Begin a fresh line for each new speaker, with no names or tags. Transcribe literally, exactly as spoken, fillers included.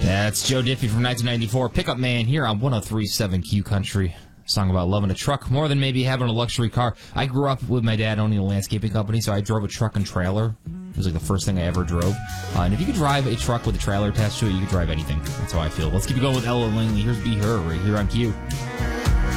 That's Joe Diffie from nineteen ninety-four, Pickup Man, here on one oh three point seven Q Country. Song about loving a truck more than maybe having a luxury car. I grew up with my dad owning a landscaping company, so I drove a truck and trailer. It was like the first thing I ever drove. Uh, and if you could drive a truck with a trailer attached to it, you could drive anything. That's how I feel. Let's keep it going with Ella Langley. Here's Be Her right here on Q.